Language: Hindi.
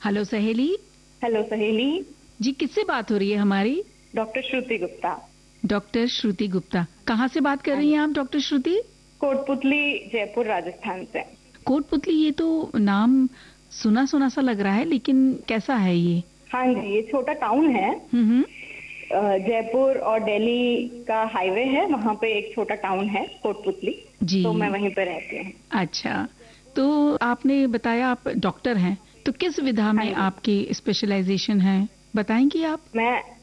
हेलो सहेली। हेलो सहेली। जी, किससे बात हो रही है हमारी? डॉक्टर श्रुति गुप्ता। डॉक्टर श्रुति गुप्ता, कहाँ से बात कर रही हैं आप डॉक्टर श्रुति? कोटपुतली, जयपुर, राजस्थान से। कोटपुतली, ये तो नाम सुना सुना सा लग रहा है, लेकिन कैसा है ये? हाँ जी, ये छोटा टाउन है। हम्म। जयपुर और दिल्ली का हाईवे है, वहाँ पे एक छोटा टाउन है कोटपुतली। जी। तो मैं वहीं पे रहती हूँ। अच्छा, तो आपने बताया आप डॉक्टर हैं, तो किस विधा हाँ में जी। आपकी स्पेशलाइजेशन है, बताएंगी आप? मैं